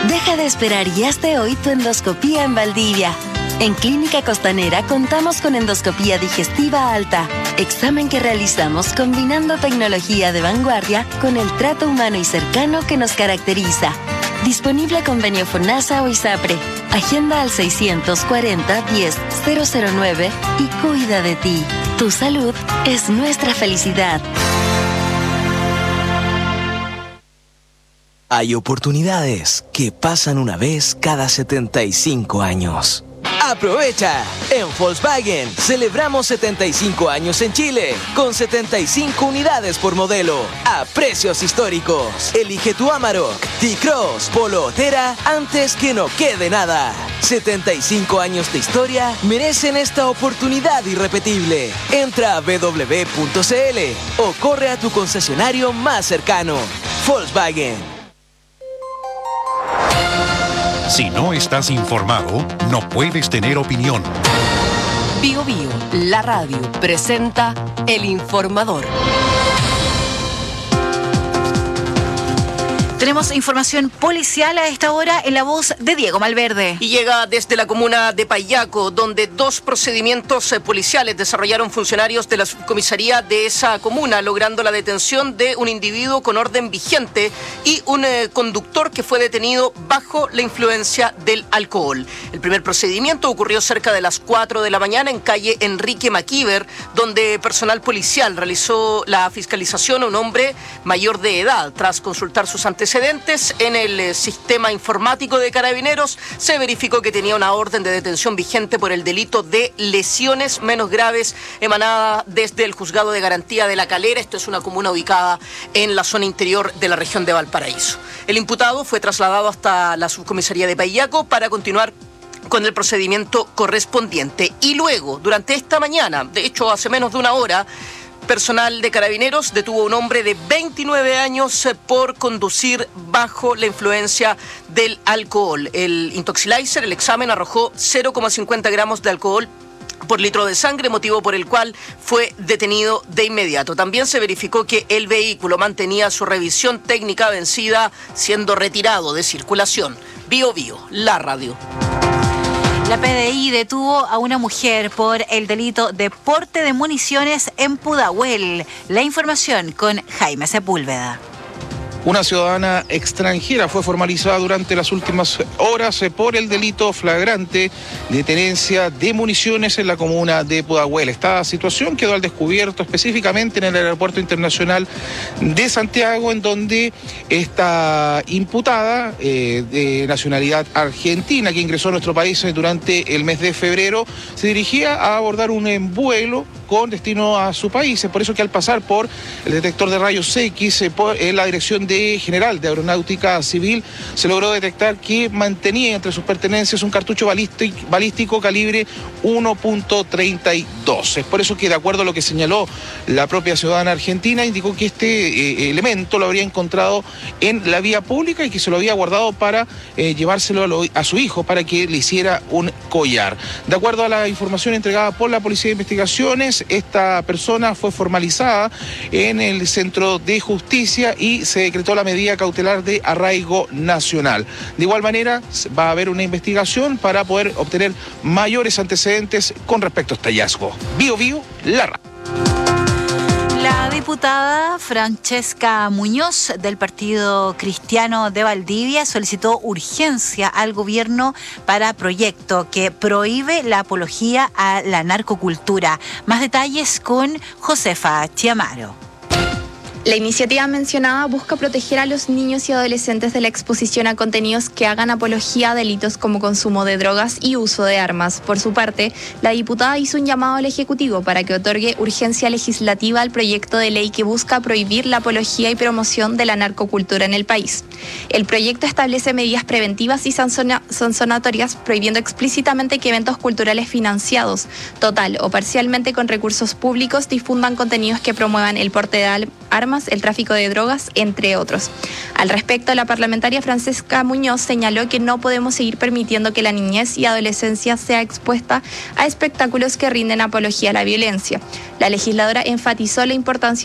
Deja de esperar y hazte hoy tu endoscopía en Valdivia. En Clínica Costanera contamos con endoscopía digestiva alta, examen que realizamos combinando tecnología de vanguardia con el trato humano y cercano que nos caracteriza. Disponible convenio FONASA o ISAPRE. Agenda al 640-10-009 y cuida de ti. Tu salud es nuestra felicidad. Hay oportunidades que pasan una vez cada 75 años. ¡Aprovecha! En Volkswagen celebramos 75 años en Chile, con 75 unidades por modelo, a precios históricos. Elige tu Amarok, T-Cross, Polo o Thera antes que no quede nada. 75 años de historia merecen esta oportunidad irrepetible. Entra a www.cl o corre a tu concesionario más cercano. Volkswagen. Si no estás informado, no puedes tener opinión. Bio Bio, la radio, presenta El Informador. Tenemos información policial a esta hora en la voz de Diego Malverde. Y llega desde la comuna de Payaco, donde 2 procedimientos policiales desarrollaron funcionarios de la subcomisaría de esa comuna, logrando la detención de un individuo con orden vigente y un conductor que fue detenido bajo la influencia del alcohol. El primer procedimiento ocurrió cerca de las 4 de la mañana en calle Enrique Maquiver, donde personal policial realizó la fiscalización a un hombre mayor de edad. Tras consultar sus antecedentes en el sistema informático de Carabineros, se verificó que tenía una orden de detención vigente por el delito de lesiones menos graves emanada desde el Juzgado de Garantía de La Calera. Esto es una comuna ubicada en la zona interior de la región de Valparaíso. El imputado fue trasladado hasta la subcomisaría de Payaco para continuar con el procedimiento correspondiente. Y luego, durante esta mañana, de hecho hace menos de una hora, personal de Carabineros detuvo a un hombre de 29 años por conducir bajo la influencia del alcohol. El Intoxilizer, el examen arrojó 0,50 gramos de alcohol por litro de sangre, motivo por el cual fue detenido de inmediato. También se verificó que el vehículo mantenía su revisión técnica vencida, siendo retirado de circulación. Bio Bio, la radio. La PDI detuvo a una mujer por el delito de porte de municiones en Pudahuel. La información con Jaime Sepúlveda. Una ciudadana extranjera fue formalizada durante las últimas horas por el delito flagrante de tenencia de municiones en la comuna de Pudahuel. Esta situación quedó al descubierto específicamente en el Aeropuerto Internacional de Santiago, en donde esta imputada de nacionalidad argentina que ingresó a nuestro país durante el mes de febrero se dirigía a abordar un vuelo con destino a su país. Es por eso que al pasar por el detector de rayos X en la Dirección General de Aeronáutica Civil se logró detectar que mantenía entre sus pertenencias un cartucho balístico calibre 1.32. Es por eso que, de acuerdo a lo que señaló la propia ciudadana argentina, indicó que este elemento lo habría encontrado en la vía pública y que se lo había guardado para llevárselo a su hijo para que le hiciera un collar. De acuerdo a la información entregada por la Policía de Investigaciones, esta persona fue formalizada en el Centro de Justicia y se decretó la medida cautelar de arraigo nacional. De igual manera, va a haber una investigación para poder obtener mayores antecedentes con respecto a este hallazgo. Bio Bio, la radio. La diputada Francesca Muñoz del Partido Cristiano de Valdivia solicitó urgencia al gobierno para proyecto que prohíbe la apología a la narcocultura. Más detalles con Josefa Chiamaro. La iniciativa mencionada busca proteger a los niños y adolescentes de la exposición a contenidos que hagan apología a delitos como consumo de drogas y uso de armas. Por su parte, la diputada hizo un llamado al Ejecutivo para que otorgue urgencia legislativa al proyecto de ley que busca prohibir la apología y promoción de la narcocultura en el país. El proyecto establece medidas preventivas y sancionatorias, prohibiendo explícitamente que eventos culturales financiados, total o parcialmente con recursos públicos, difundan contenidos que promuevan el porte de armas, el tráfico de drogas, entre otros. Al respecto, la parlamentaria Francesca Muñoz señaló que no podemos seguir permitiendo que la niñez y adolescencia sea expuesta a espectáculos que rinden apología a la violencia. La legisladora enfatizó la importancia